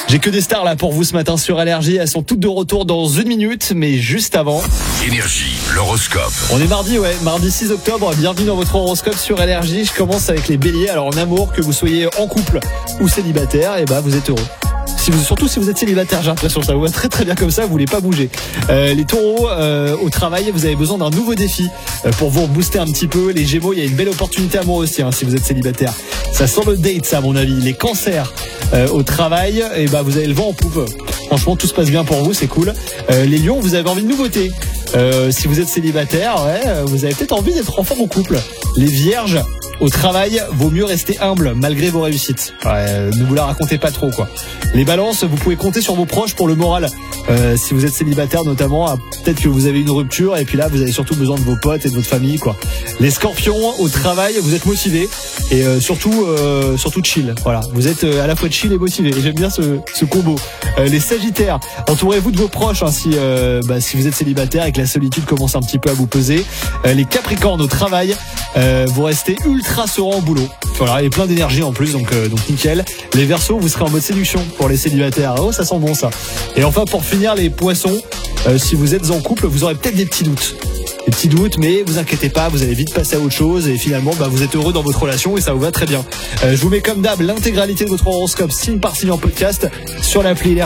J'ai que des stars là pour vous ce matin sur Énergie. Elles sont toutes de retour dans une minute, mais juste avant. Énergie, l'horoscope. On est mardi 6 octobre. Bienvenue dans votre horoscope sur Énergie. Je commence avec les béliers. Alors en amour, que vous soyez en couple ou célibataire, vous êtes heureux. Surtout si vous êtes célibataire, j'ai l'impression que ça vous va très très bien comme ça, vous voulez pas bouger. Les taureaux, au travail, vous avez besoin d'un nouveau défi pour vous booster un petit peu. Les gémeaux, il y a une belle opportunité amoureuse aussi, si vous êtes célibataire. Ça sent le date, ça, à mon avis. Les cancers, au travail, vous avez le vent en poupe. Franchement, tout se passe bien pour vous, c'est cool. Les lions, vous avez envie de nouveautés. Si vous êtes célibataire, vous avez peut-être envie d'être en forme au couple. Les vierges, au travail, vaut mieux rester humble malgré vos réussites. Ne vous la racontez pas trop, quoi. Les balances, vous pouvez compter sur vos proches pour le moral. Si vous êtes célibataire notamment, peut-être que vous avez une rupture et puis là vous avez surtout besoin de vos potes et de votre famille, quoi. Les scorpions, au travail, vous êtes motivés et surtout chill. Voilà, vous êtes à la fois chill et motivé. Et j'aime bien ce combo. Les sagittaires, entourez-vous de vos proches si vous êtes célibataire et que la solitude commence un petit peu à vous peser. Les capricornes, au travail, vous restez ultra serein au boulot. Voilà, et plein d'énergie en plus, donc nickel. Les verseaux, vous serez en mode séduction pour les célibataires. Oh, ça sent bon ça. Et enfin, pour finir, les poissons, si vous êtes en couple, vous aurez peut-être des petits doutes. Des petits doutes, mais vous inquiétez pas, vous allez vite passer à autre chose et finalement, vous êtes heureux dans votre relation et ça vous va très bien. Je vous mets comme d'hab l'intégralité de votre horoscope signe par signe en podcast sur l'appli Énergie.